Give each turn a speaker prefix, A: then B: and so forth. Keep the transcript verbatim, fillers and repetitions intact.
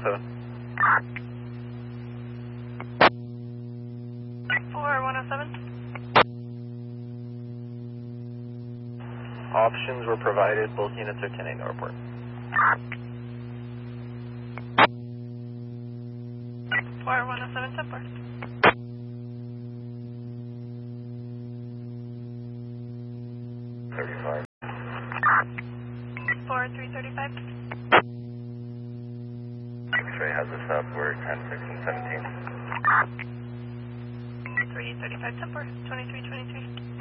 A: seven.
B: four one oh seven.
A: Options were provided. Both units are ten eight to report.
B: four one oh seven, ten four.
A: thirty-five.
B: four three thirty-five.
A: X-ray has us up. We're ten sixteen seventeen.
B: three thirty-five, ten four. twenty-three twenty-three.